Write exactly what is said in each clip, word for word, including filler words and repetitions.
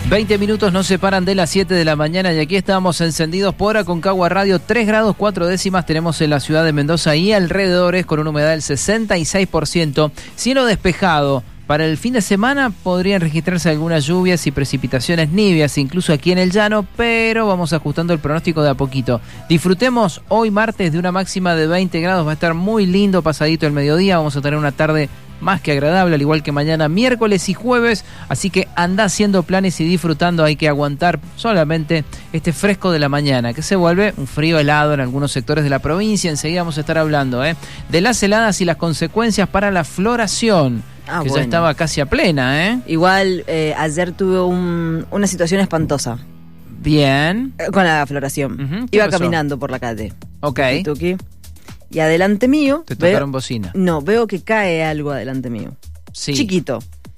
veinte minutos nos separan de las siete de la mañana y aquí estamos encendidos por Aconcagua Radio. Tres grados cuatro décimas tenemos en la ciudad de Mendoza y alrededores, con una humedad del sesenta y seis por ciento. Cielo despejado. Para el fin de semana podrían registrarse algunas lluvias y precipitaciones niveas, incluso aquí en el llano, pero vamos ajustando el pronóstico de a poquito. Disfrutemos hoy martes de una máxima de veinte grados, va a estar muy lindo pasadito el mediodía, vamos a tener una tarde más que agradable, al igual que mañana miércoles y jueves, así que anda haciendo planes y disfrutando. Hay que aguantar solamente este fresco de la mañana, que se vuelve un frío helado en algunos sectores de la provincia. Enseguida vamos a estar hablando ¿eh? de las heladas y las consecuencias para la floración. Ah, que bueno. Ya estaba casi a plena, ¿eh? Igual, eh, ayer tuve un, una situación espantosa. Bien. Eh, con la floración. Uh-huh. Iba pasó? caminando por la calle. Ok. Tuki, tuki, y adelante mío... ¿Te tocaron veo, bocina? No, veo que cae algo adelante mío. Sí. Chiquito.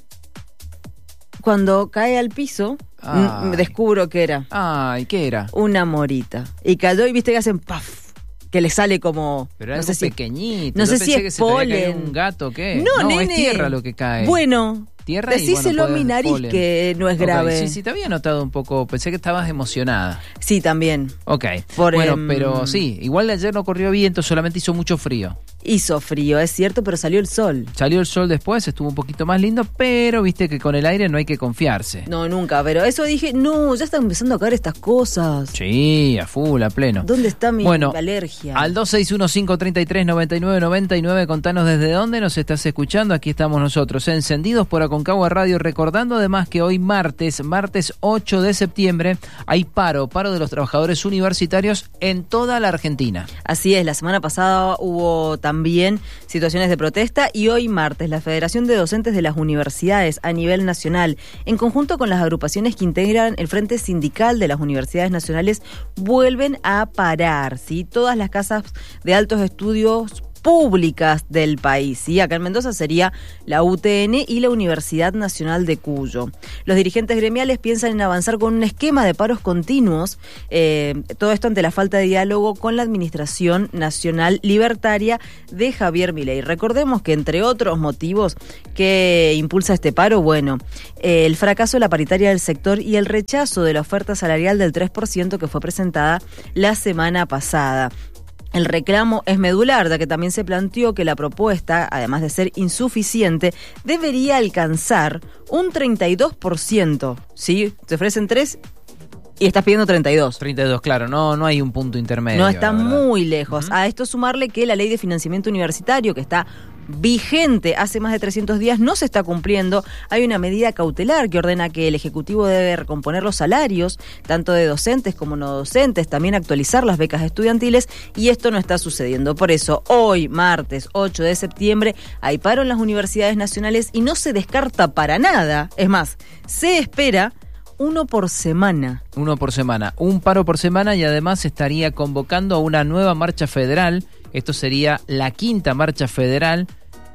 Cuando cae al piso, Ay. m- descubro que era... Ay, ¿qué era? Una morita. Y cayó y viste que hacen paf. Que le sale como... Pero no algo sé si, pequeñito. No Yo sé si es que polen. Se te un gato, ¿qué? No, no nene. Es tierra lo que cae. Bueno... Tierra Decíselo y, bueno, a mi nariz polen. Que no es grave. Okay. Sí, sí, te había notado un poco. Pensé que estabas emocionada. Sí, también. Ok. Por, bueno, em... pero sí, igual de ayer no corrió viento, solamente hizo mucho frío. Hizo frío, es cierto, pero salió el sol. Salió el sol después, estuvo un poquito más lindo, pero viste que con el aire no hay que confiarse. No, nunca, pero eso dije, no, ya están empezando a caer estas cosas. Sí, a full, a pleno. ¿Dónde está mi bueno, alergia? Al dos seis uno cinco tres tres nueve nueve nueve nueve, contanos desde dónde nos estás escuchando. Aquí estamos nosotros, encendidos por Aconcagua Radio, recordando además que hoy martes, martes ocho de septiembre, hay paro, paro de los trabajadores universitarios en toda la Argentina. Así es, la semana pasada hubo también situaciones de protesta y hoy martes la Federación de Docentes de las Universidades a nivel nacional, en conjunto con las agrupaciones que integran el Frente Sindical de las Universidades Nacionales, vuelven a parar, ¿sí? Todas las casas de altos estudios públicas del país, ¿sí? Acá en Mendoza sería la U T N y la Universidad Nacional de Cuyo. Los dirigentes gremiales piensan en avanzar con un esquema de paros continuos, eh, todo esto ante la falta de diálogo con la Administración Nacional Libertaria de Javier Milei. Recordemos que entre otros motivos que impulsa este paro, bueno, eh, el fracaso de la paritaria del sector y el rechazo de la oferta salarial del tres por ciento que fue presentada la semana pasada. El reclamo es medular, ya que también se planteó que la propuesta, además de ser insuficiente, debería alcanzar un treinta y dos por ciento. ¿Sí? Te ofrecen tres y estás pidiendo treinta y dos. treinta y dos, claro, no, no hay un punto intermedio. No está muy lejos. Uh-huh. A esto sumarle que la ley de financiamiento universitario, que está vigente hace más de trescientos días, no se está cumpliendo. Hay una medida cautelar que ordena que el Ejecutivo debe recomponer los salarios, tanto de docentes como no docentes, también actualizar las becas estudiantiles, y esto no está sucediendo. Por eso, hoy, martes ocho de septiembre, hay paro en las universidades nacionales y no se descarta para nada. Es más, se espera uno por semana. Uno por semana. Un paro por semana y además estaría convocando a una nueva marcha federal. Esto sería la quinta marcha federal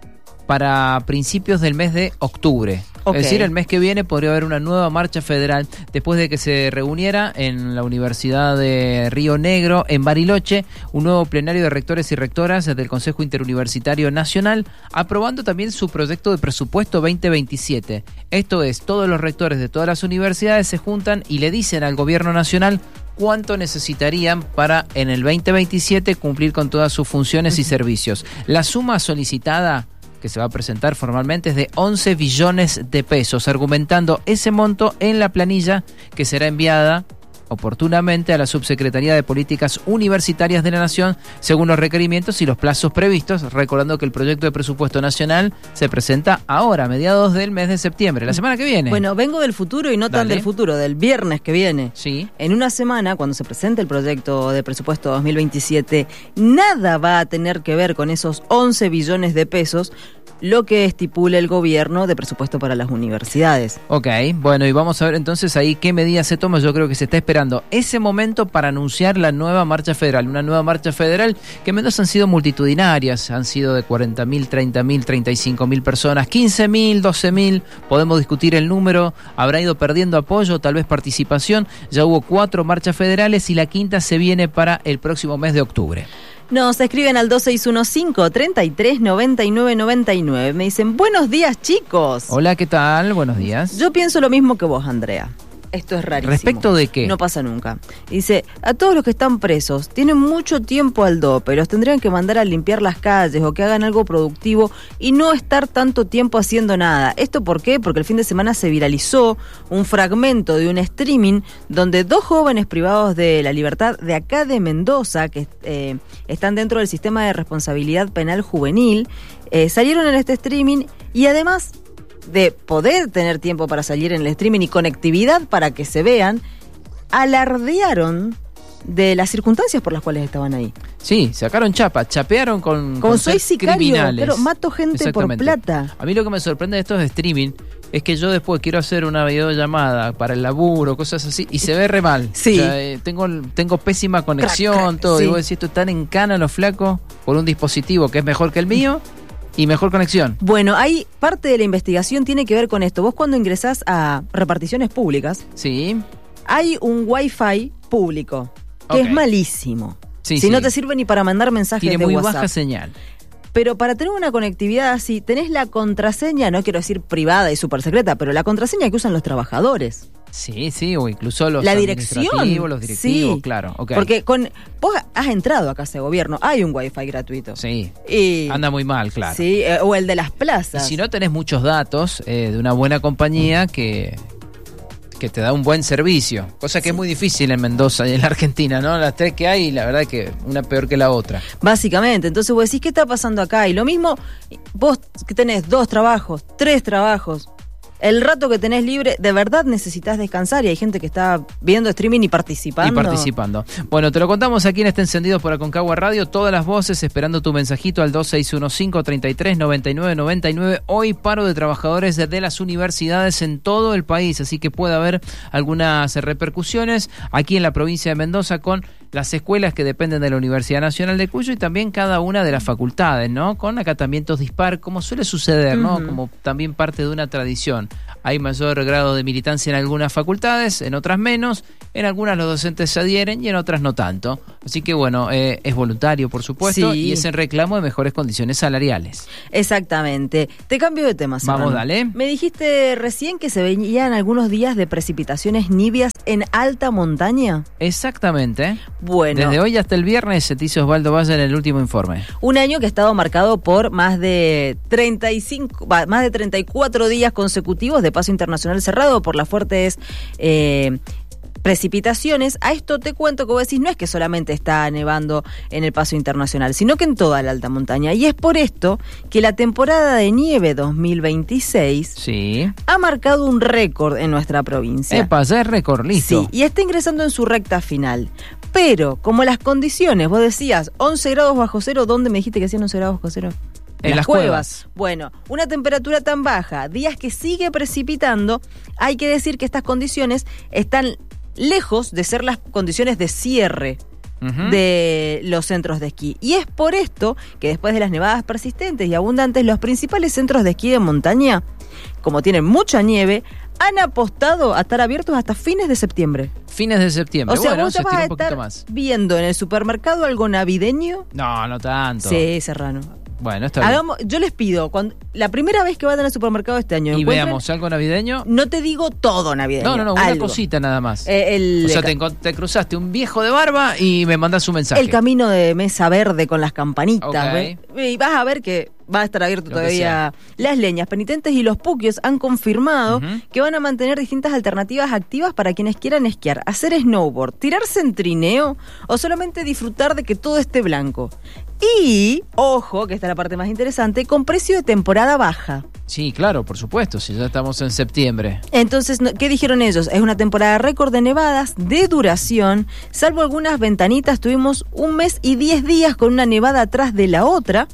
para principios del mes de octubre. Okay. Es decir, el mes que viene podría haber una nueva marcha federal después de que se reuniera en la Universidad de Río Negro, en Bariloche, un nuevo plenario de rectores y rectoras del Consejo Interuniversitario Nacional, aprobando también su proyecto de presupuesto veinte veintisiete. Esto es, todos los rectores de todas las universidades se juntan y le dicen al gobierno nacional cuánto necesitarían para en el veinte veintisiete cumplir con todas sus funciones y servicios. La suma solicitada que se va a presentar formalmente es de once billones de pesos, argumentando ese monto en la planilla que será enviada oportunamente a la Subsecretaría de Políticas Universitarias de la Nación según los requerimientos y los plazos previstos, recordando que el proyecto de presupuesto nacional se presenta ahora, a mediados del mes de septiembre, la semana que viene. Bueno, vengo del futuro y no tan Dale. del futuro, del viernes que viene. Sí. En una semana, cuando se presente el proyecto de presupuesto dos mil veintisiete, nada va a tener que ver con esos once billones de pesos, lo que estipula el gobierno de presupuesto para las universidades. Ok, bueno, y vamos a ver entonces ahí qué medidas se toman. Yo creo que se está esperando ese momento para anunciar la nueva marcha federal. Una nueva marcha federal que en Mendoza han sido multitudinarias, han sido de cuarenta mil, treinta mil, treinta y cinco mil personas, quince mil, doce mil, podemos discutir el número, habrá ido perdiendo apoyo, tal vez participación. Ya hubo cuatro marchas federales y la quinta se viene para el próximo mes de octubre. Nos escriben al dos seis uno cinco, tres tres, nueve nueve nueve nueve. Me dicen, buenos días, chicos. Hola, ¿qué tal? Buenos días. Yo pienso lo mismo que vos, Andrea. Esto es rarísimo. ¿Respecto de qué? No pasa nunca. Dice, a todos los que están presos, tienen mucho tiempo al dope, los tendrían que mandar a limpiar las calles o que hagan algo productivo y no estar tanto tiempo haciendo nada. ¿Esto por qué? Porque el fin de semana se viralizó un fragmento de un streaming donde dos jóvenes privados de la libertad de acá de Mendoza, que eh, están dentro del sistema de responsabilidad penal juvenil, eh, salieron en este streaming y además de poder tener tiempo para salir en el streaming y conectividad para que se vean, alardearon de las circunstancias por las cuales estaban ahí. Sí, sacaron chapa, chapearon con, Como con soy sicario, criminales. pero mato gente por plata. A mí lo que me sorprende de estos streaming es que yo después quiero hacer una videollamada para el laburo, cosas así, y se ve re mal. Sí. O sea, eh, tengo, tengo pésima conexión, Crack, crack, todo. sí. Y vos decís, esto están en cana los flacos por un dispositivo que es mejor que el mío y mejor conexión. Bueno, hay parte de la investigación tiene que ver con esto. Vos cuando ingresás a reparticiones públicas, Sí. hay un wifi público, que Ok. es malísimo. Sí, si sí. no te sirve ni para mandar mensajes Tiene de muy WhatsApp. baja señal. Pero para tener una conectividad así, tenés la contraseña, no quiero decir privada y súper secreta, pero la contraseña que usan los trabajadores. Sí, sí, o incluso los La dirección. administrativos, los directivos, Sí. claro. Okay. Porque con vos has entrado a casa de gobierno, hay un wifi gratuito. Sí, Y, anda muy mal, claro. Sí, eh, o el de las Y plazas. si no tenés muchos datos eh, de una buena compañía que, que te da un buen servicio, cosa que es muy difícil en Mendoza y en la Argentina, ¿no? Las tres que hay, la verdad es que una peor que la otra. Básicamente, entonces vos decís, ¿qué está pasando acá? Y lo mismo, vos que tenés dos trabajos, tres trabajos, el rato que tenés libre, de verdad necesitas descansar y hay gente que está viendo streaming y participando. Y participando. Bueno, te lo contamos aquí en este Encendidos por Aconcagua Radio, todas las voces esperando tu mensajito al dos seis uno cinco, treinta y tres, noventa y nueve, noventa y nueve. Hoy paro de trabajadores de las universidades en todo el país, así que puede haber algunas repercusiones aquí en la provincia de Mendoza con las escuelas que dependen de la Universidad Nacional de Cuyo y también cada una de las facultades, ¿no? Con acatamientos dispar, como suele suceder, ¿no? Uh-huh. Como también parte de una tradición. Hay mayor grado de militancia en algunas facultades, en otras menos, en algunas los docentes se adhieren y en otras no tanto. Así que bueno, eh, es voluntario por supuesto Sí. y es en reclamo de mejores condiciones salariales. Exactamente. Te cambio de tema, Serrano. Vamos, dale. Me dijiste recién que se veían algunos días de precipitaciones nibias en alta montaña. Exactamente. Bueno, Desde hoy hasta el viernes, se te hizo Osvaldo Valle en el último informe. un año que ha estado marcado por más de treinta y cinco, va, más de treinta y cuatro días consecutivos de paso internacional cerrado por las fuertes eh, precipitaciones. A esto te cuento que vos decís, no es que solamente está nevando en el paso internacional, sino que en toda la alta montaña. Y es por esto que la temporada de nieve dos mil veintiséis Sí. ha marcado un récord en nuestra provincia. Epa, ya es récord, listo. Sí, y está ingresando en su recta final. Pero, como las condiciones, vos decías, once grados bajo cero, ¿dónde me dijiste que hacían once grados bajo cero? En las cuevas. Bueno, una temperatura tan baja, días que sigue precipitando, hay que decir que estas condiciones están lejos de ser las condiciones de cierre Ujú. de los centros de esquí. Y es por esto que después de las nevadas persistentes y abundantes, los principales centros de esquí de montaña, como tienen mucha nieve, han apostado a estar abiertos hasta fines de septiembre. Fines de septiembre. O sea, bueno, vos se te vas estira a un poquito estar más. viendo en el supermercado algo navideño. No, no tanto. Sí, Serrano. Bueno, está bien. Hagamos, yo les pido, cuando, la primera vez que vayan al supermercado este año, Y encuentren- veamos algo navideño. no te digo todo navideño. No, no, no, una algo. cosita nada más. Eh, el, o sea, te, encon- te cruzaste un viejo de barba y me mandas un mensaje. el camino de mesa verde con las campanitas. Ok. ¿ves? Y vas a ver que va a estar abierto Lo que todavía. Las leñas penitentes y los puquios han confirmado Ujú. que van a mantener distintas alternativas activas para quienes quieran esquiar, hacer snowboard, tirarse en trineo o solamente disfrutar de que todo esté blanco. Y, ojo, que esta es la parte más interesante, con precio de temporada baja. Sí, claro, por supuesto, si ya estamos en septiembre. Entonces, no- ¿qué dijeron ellos? Es una temporada récord de nevadas, de duración, salvo algunas ventanitas, tuvimos un mes y diez días con una nevada atrás de la otra.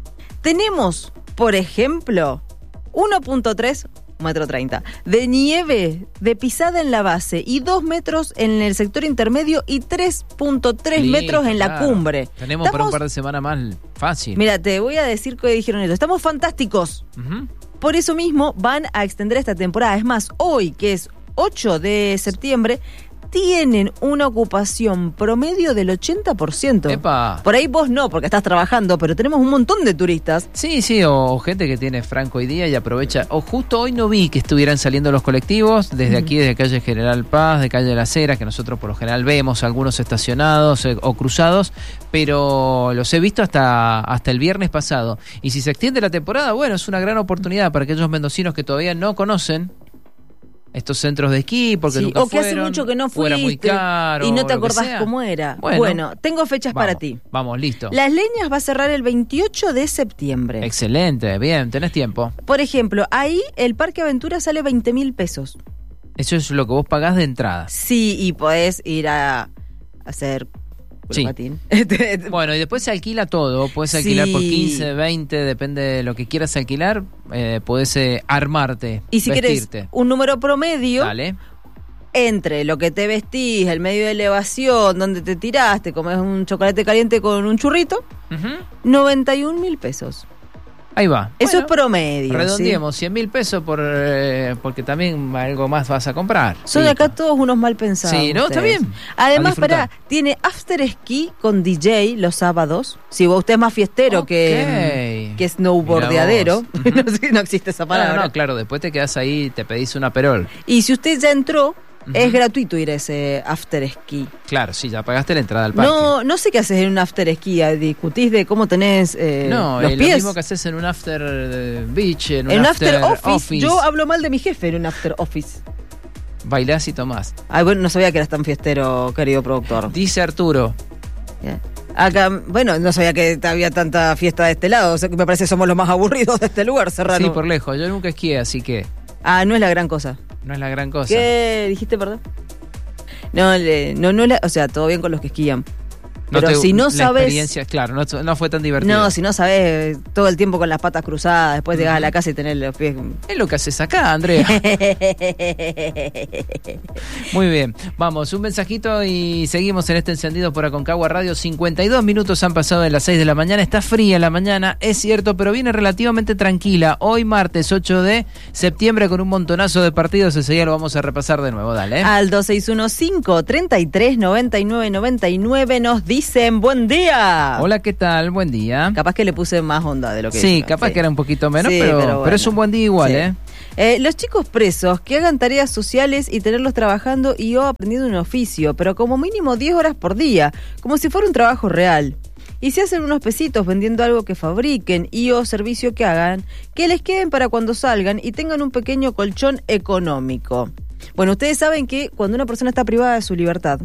Tenemos, por ejemplo, uno punto tres, un metro treinta, de nieve de pisada en la base y dos metros en el sector intermedio y tres punto tres Listo, metros en la claro. cumbre. Tenemos para un Estamos- par de semanas más fácil. Mira, te voy a decir que dijeron ellos. Estamos fantásticos. Ujú. Por eso mismo van a extender esta temporada. Es más, hoy, que es ocho de septiembre, tienen una ocupación promedio del ochenta por ciento. Epa. Por ahí vos no, porque estás trabajando, pero tenemos un montón de turistas. Sí, sí, o, o gente que tiene franco hoy día y aprovecha. O justo hoy no vi que estuvieran saliendo los colectivos, desde aquí, desde calle General Paz, de calle Las Heras, que nosotros por lo general vemos algunos estacionados eh, o cruzados, pero los he visto hasta, hasta el viernes pasado. Y si se extiende la temporada, bueno, es una gran oportunidad para aquellos mendocinos que todavía no conocen estos centros de esquí, porque sí, nunca o que fueron, hace mucho que no fuiste era muy caro, y no te lo que acordás sea. cómo era. Bueno, bueno tengo fechas vamos, para ti. Vamos, listo. Las Leñas va a cerrar el veintiocho de septiembre. Excelente, bien, tenés tiempo. Por ejemplo, ahí el Parque Aventura sale veinte mil pesos. Eso es lo que vos pagás de entrada. Sí, y podés ir a hacer sí. patín. Bueno, y después se alquila todo. Puedes alquilar sí. por quince, veinte, depende de lo que quieras alquilar. Eh, podés eh, armarte, y si vestirte. querés un número promedio, dale, entre lo que te vestís, el medio de elevación, donde te tiraste, comes un chocolate caliente con un churrito, uh-huh. noventa y un mil pesos. Ahí va. Eso bueno, es promedio. Redondeemos, ¿sí? cien mil pesos por, eh, porque también algo más vas a comprar. Son sí. acá todos unos mal pensados. Sí, no, ustedes. está bien. Además, pará, tiene after ski con D J los sábados. Si vos usted es más fiestero okay. que, que snowboardeadero, uh-huh. no, no existe esa palabra. No, no, claro, después te quedás ahí y te pedís una perol. Y si usted ya entró, Uh-huh. es gratuito ir a ese after ski. Claro, sí, ya pagaste la entrada al parque. No, no sé qué haces en un after ski. Discutís de cómo tenés eh, no, los eh, pies. lo mismo que haces en un after beach, en un en after, after office, office. Yo hablo mal de mi jefe en un after office. Bailás y tomás. Ay, bueno, no sabía que eras tan fiestero, querido productor. Dice Arturo. Yeah. Acá, bueno, no sabía que había tanta fiesta de este lado. O sea, que me parece que somos los más aburridos de este lugar, Serrano. Sí, por lejos. Yo nunca esquié, así que Ah, no es la gran cosa. no es la gran cosa. ¿Qué dijiste, perdón? No, le, no, no, la, o sea, todo bien con los que esquían. No Pero te, si no la sabes... experiencia, claro, no, no fue tan divertido. No, si no sabes todo el tiempo con las patas cruzadas, después llegas uh-huh. a la casa y tenés los pies... Es lo que haces acá, Andrea. Muy bien, vamos, un mensajito y seguimos en este encendido por Aconcagua Radio. cincuenta y dos minutos han pasado de las seis de la mañana. Está fría la mañana, es cierto, pero viene relativamente tranquila. Hoy martes ocho de septiembre con un montonazo de partidos. Enseguida lo vamos a repasar de nuevo, dale. Al dos seis uno cinco, treinta y tres, noventa y nueve, noventa y nueve nos dicen buen día. Hola, ¿qué tal? Buen día. Capaz que le puse más onda de lo que Sí, hizo, capaz sí. que era un poquito menos, Sí, pero, pero, pero, bueno. es un buen día igual, Sí. ¿eh? Eh, los chicos presos que hagan tareas sociales y tenerlos trabajando y o aprendiendo un oficio, pero como mínimo diez horas por día, como si fuera un trabajo real. Y si hacen unos pesitos vendiendo algo que fabriquen y o servicio que hagan, que les queden para cuando salgan y tengan un pequeño colchón económico. Bueno, ustedes saben que cuando una persona está privada de su libertad,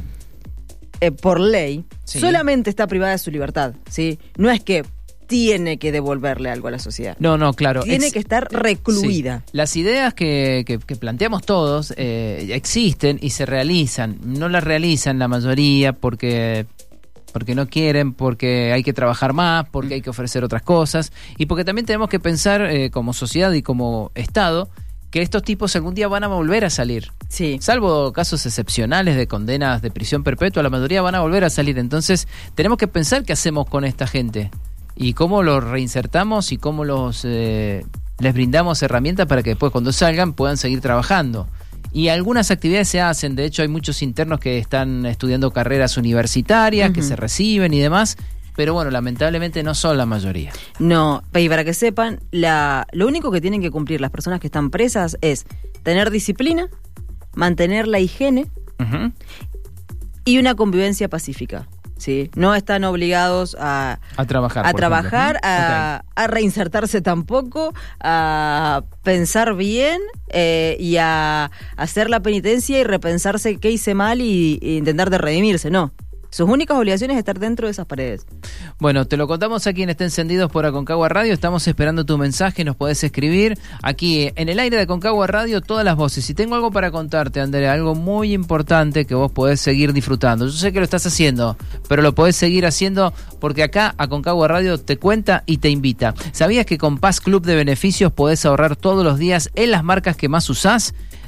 eh, por ley, sí. solamente está privada de su libertad, ¿sí? No es que tiene que devolverle algo a la sociedad. No, no, claro. Tiene Ex- que estar recluida. Sí. Las ideas que, que, que planteamos todos eh, existen y se realizan. No las realizan la mayoría porque... porque no quieren, porque hay que trabajar más, porque hay que ofrecer otras cosas y porque también tenemos que pensar eh, como sociedad y como Estado que estos tipos algún día van a volver a salir. Sí. Salvo casos excepcionales de condenas de prisión perpetua, la mayoría van a volver a salir. Entonces tenemos que pensar qué hacemos con esta gente y cómo los reinsertamos y cómo los eh, les brindamos herramientas para que después cuando salgan puedan seguir trabajando. Y algunas actividades se hacen, de hecho hay muchos internos que están estudiando carreras universitarias, uh-huh. que se reciben y demás, pero bueno, lamentablemente no son la mayoría. No, y para que sepan, la, lo único que tienen que cumplir las personas que están presas es tener disciplina, mantener la higiene uh-huh. y una convivencia pacífica. Sí, no están obligados a, a trabajar, a, trabajar a, okay. a reinsertarse tampoco, a pensar bien eh, y a hacer la penitencia y repensarse qué hice mal y, y intentar de redimirse, no. Sus únicas obligaciones es estar dentro de esas paredes. Bueno, te lo contamos aquí en Está Encendidos por Aconcagua Radio. Estamos esperando tu mensaje, nos podés escribir. Aquí en el aire de Aconcagua Radio, todas las voces. Y tengo algo para contarte, Andrea, algo muy importante que vos podés seguir disfrutando. Yo sé que lo estás haciendo, pero lo podés seguir haciendo porque acá Aconcagua Radio te cuenta y te invita. ¿Sabías que con Paz Club de Beneficios podés ahorrar todos los días en las marcas que más usás?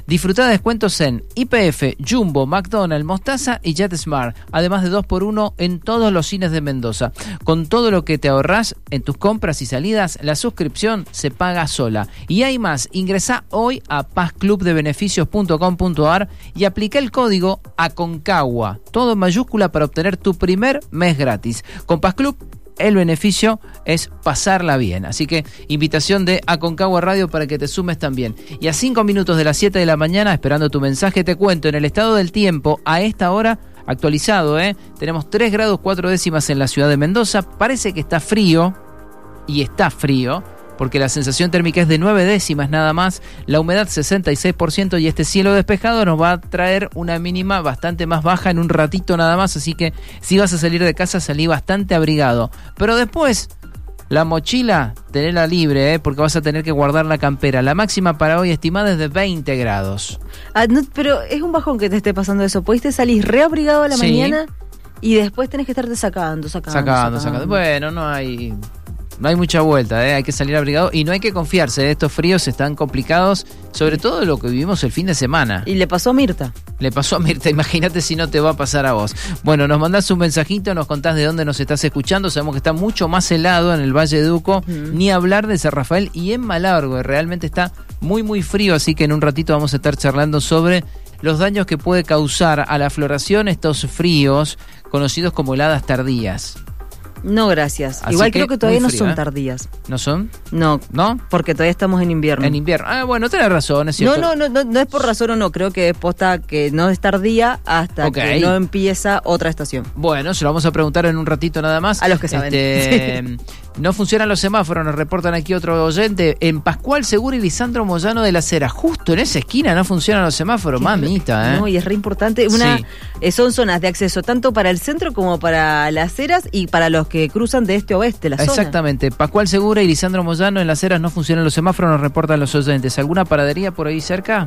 Disfrutá de descuentos en Y P F, Jumbo, McDonald's, Mostaza y JetSmart, además de dos por uno en todos los cines de Mendoza. Con todo lo que te ahorrás en tus compras y salidas, la suscripción se paga sola. Y hay más, ingresá hoy a paz club de beneficios punto com punto a r y aplica el código ACONCAGUA, todo en mayúscula, para obtener tu primer mes gratis. Con Paz Club, el beneficio es pasarla bien. Así que invitación de Aconcagua Radio para que te sumes también. Y a cinco minutos de las siete de la mañana, esperando tu mensaje, te cuento en el estado del tiempo a esta hora, actualizado, ¿eh? Tenemos tres grados cuatro décimas en la ciudad de Mendoza. Parece que está frío, y está frío, porque la sensación térmica es de nueve décimas nada más, la humedad sesenta y seis por ciento y este cielo despejado nos va a traer una mínima bastante más baja en un ratito nada más, así que si vas a salir de casa, salí bastante abrigado. Pero después, la mochila, tenela libre, ¿eh? Porque vas a tener que guardar la campera. La máxima para hoy estimada es de veinte grados. Ah, no, pero es un bajón que te esté pasando eso. ¿Pudiste salir reabrigado a la sí. mañana y después tenés que estarte sacando, sacando, sacando? Sacando, sacando. Bueno, no hay... No hay mucha vuelta, ¿eh? Hay que salir abrigado y no hay que confiarse, ¿eh? Estos fríos están complicados, sobre todo lo que vivimos el fin de semana. Y le pasó a Mirta. Le pasó a Mirta, imagínate si no te va a pasar a vos. Bueno, nos mandás un mensajito, nos contás de dónde nos estás escuchando, sabemos que está mucho más helado en el Valle de Uco, uh-huh. ni hablar de San Rafael y en Malargüe, realmente está muy muy frío, así que en un ratito vamos a estar charlando sobre los daños que puede causar a la floración estos fríos, conocidos como heladas tardías. No, gracias. Así Igual que creo que todavía frío, no son ¿eh? tardías. ¿No son? No. ¿No? Porque todavía estamos en invierno. En invierno. Ah, bueno, tenés razón, es cierto. No, no, no, no, no es por razón o no. Creo que es posta que no es tardía hasta okay. que no empieza otra estación. Bueno, se lo vamos a preguntar en un ratito nada más. A los que saben. Este, sí. No funcionan los semáforos, nos reportan aquí otro oyente. En Pascual Segura y Lisandro Moyano de las Heras, justo en esa esquina no funcionan los semáforos, sí, mamita, ¿eh? No, y es re importante. Una, sí. eh, son zonas de acceso tanto para el centro como para las Heras y para los que cruzan de este a oeste la zona. Exactamente. Pascual Segura y Lisandro Moyano en las Heras no funcionan los semáforos, nos reportan los oyentes. ¿Alguna paradería por ahí cerca?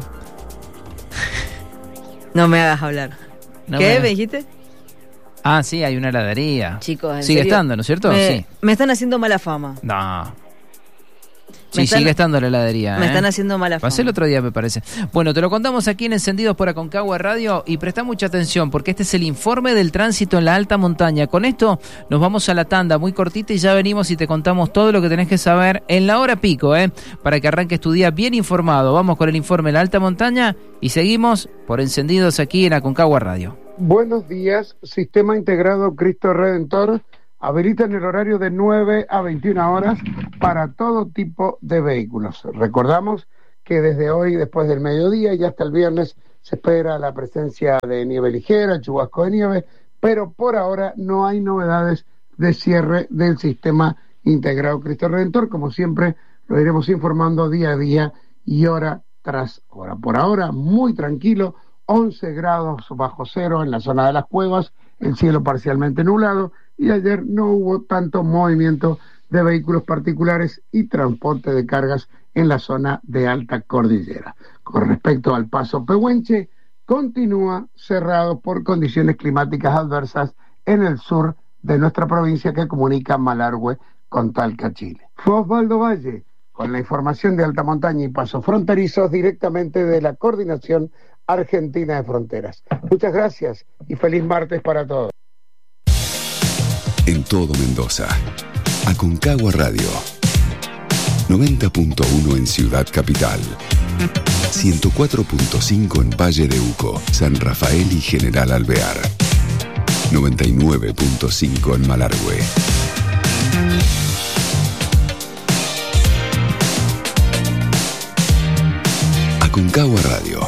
No me hagas hablar. No ¿Qué me... me dijiste? Ah, sí, hay una heladería. Chicos, ¿en Sigue serio? estando, ¿no es cierto? Me, sí. Me están haciendo mala fama. No. Sí, están, sigue estando la heladería. Me ¿eh? están haciendo mala fama. Pasé el otro día, me parece. Bueno, te lo contamos aquí en Encendidos por Aconcagua Radio y presta mucha atención porque este es el informe del tránsito en la alta montaña. Con esto nos vamos a la tanda muy cortita y ya venimos y te contamos todo lo que tenés que saber en la hora pico, ¿eh? Para que arranques tu día bien informado. Vamos con el informe en la alta montaña y seguimos por Encendidos aquí en Aconcagua Radio. Buenos días, Sistema Integrado Cristo Redentor habilita en el horario de nueve a veintiuna horas para todo tipo de vehículos. Recordamos que desde hoy, después del mediodía y hasta el viernes, se espera la presencia de nieve ligera, chubasco de nieve, pero por ahora no hay novedades de cierre del Sistema Integrado Cristo Redentor. Como siempre, lo iremos informando día a día y hora tras hora. Por ahora, muy tranquilo, once grados bajo cero en la zona de las cuevas, el cielo parcialmente nublado, y ayer no hubo tanto movimiento de vehículos particulares y transporte de cargas en la zona de alta cordillera. Con respecto al paso Pehuenche, continúa cerrado por condiciones climáticas adversas en el sur de nuestra provincia que comunica Malargüe con Talca, Chile. Fue Osvaldo Valle con la información de alta montaña y pasos fronterizos directamente de la Coordinación Argentina de Fronteras. Muchas gracias y feliz martes para todos. En todo Mendoza, Aconcagua Radio, noventa punto uno en Ciudad Capital, ciento cuatro punto cinco en Valle de Uco, San Rafael y General Alvear, noventa y nueve punto cinco en Malargüe. Aconcagua Radio.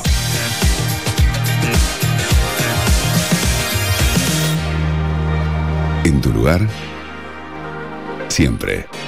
En tu lugar, siempre.